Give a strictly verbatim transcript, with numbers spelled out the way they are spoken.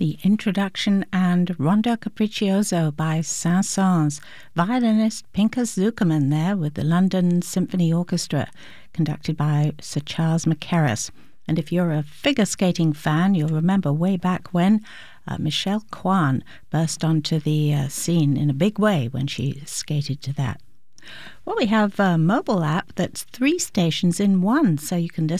the introduction and Rondo Capriccioso by Saint-Saëns. Violinist Pinchas Zukerman there with the London Symphony Orchestra, conducted by Sir Charles Mackerras. And if you're a figure skating fan, you'll remember way back when uh, Michelle Kwan burst onto the uh, scene in a big way when she skated to that. Well, we have a mobile app that's three stations in one, so you can listen